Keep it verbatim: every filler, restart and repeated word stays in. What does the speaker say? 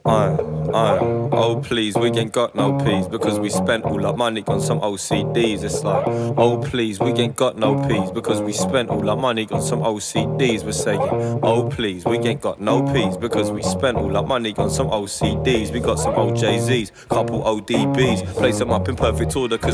Aye, aye. Oh please, we ain't got no peas because we spent all our money on some O C Ds. It's like, oh please, we ain't got no peas because we spent all our money on some O C Ds. We're saying, oh please, we ain't got no peas because we spent all our money on some O C Ds. We got some O J Zs, couple O D Bs, place them up in perfect order cause